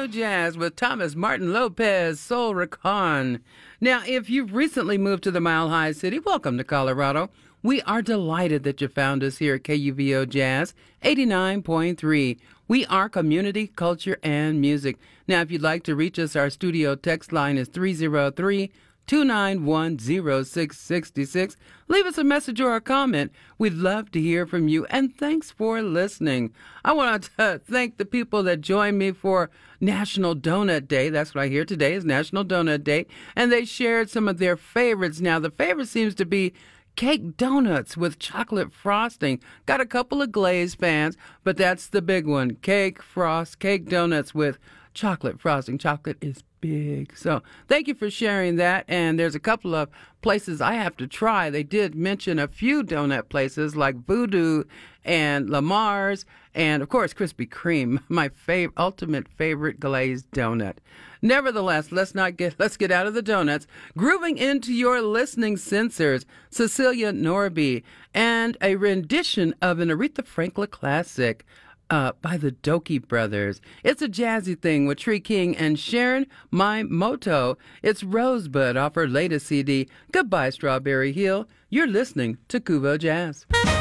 Cubo Jazz with Thomas Martin Lopez, Soul Rakan. Now, if you've recently moved to the Mile High City, welcome to Colorado. We are delighted that you found us here at KUVO Jazz 89.3. We are community, culture, and music. Now, if you'd like to reach us, our studio text line is 303-291-0666. Leave us a message or a comment. We'd love to hear from you, and thanks for listening. I want to thank the people that joined me for National Donut Day. That's what I hear today is National Donut Day, and they shared some of their favorites. Now, the favorite seems to be cake donuts with chocolate frosting. Got a couple of Glaze fans, but that's the big one. Cake donuts with chocolate frosting. Chocolate is big. So thank you for sharing that. And there's a couple of places I have to try. They did mention a few donut places like Voodoo and Lamar's and, of course, Krispy Kreme, my ultimate favorite glazed donut. Nevertheless, let's get out of the donuts, grooving into your listening sensors, Cecilia Norby, and a rendition of an Aretha Franklin classic by the Dokie Brothers. It's a jazzy thing with Tree King and Sharon Moto. It's Rosebud off her latest CD, Goodbye Strawberry Hill. You're listening to Kuvo Jazz.